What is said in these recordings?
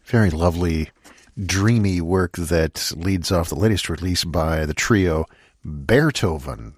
Very lovely, dreamy work that leads off the latest release by the trio Beethoven.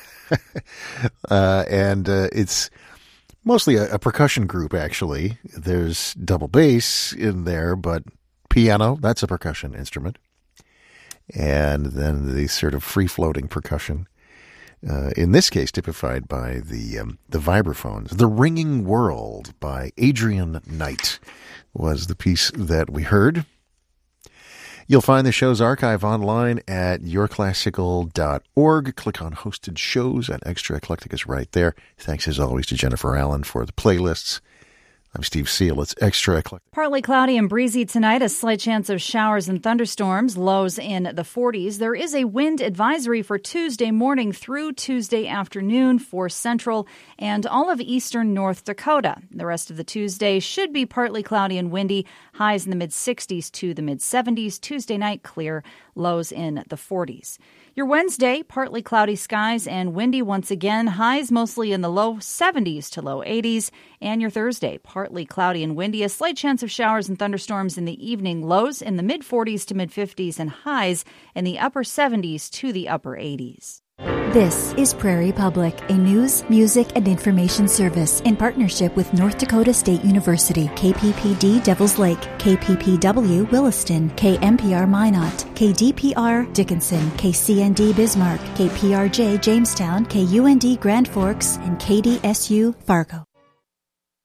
And it's mostly a percussion group, actually. There's double bass in there, but piano, that's a percussion instrument. And then the sort of free-floating percussion, in this case typified by the vibraphones. The Ringing World by Adrian Knight was the piece that we heard. You'll find the show's archive online at yourclassical.org. Click on Hosted Shows, and Extra Eclectic is right there. Thanks, as always, to Jennifer Allen for the playlists. I'm Steve Seal. It's Extra Eclectic. Partly cloudy and breezy tonight, a slight chance of showers and thunderstorms, lows in the 40s. There is a wind advisory for Tuesday morning through Tuesday afternoon for central and all of eastern North Dakota. The rest of the Tuesday should be partly cloudy and windy, highs in the mid-60s to the mid-70s. Tuesday night, clear, lows in the 40s. Your Wednesday, partly cloudy skies and windy once again, highs mostly in the low 70s to low 80s. And your Thursday, partly cloudy and windy, a slight chance of showers and thunderstorms in the evening, lows in the mid-40s to mid-50s and highs in the upper 70s to the upper 80s. This is Prairie Public, a news, music, and information service in partnership with North Dakota State University, KPPD Devils Lake, KPPW Williston, KMPR Minot, KDPR Dickinson, KCND Bismarck, KPRJ Jamestown, KUND Grand Forks, and KDSU Fargo.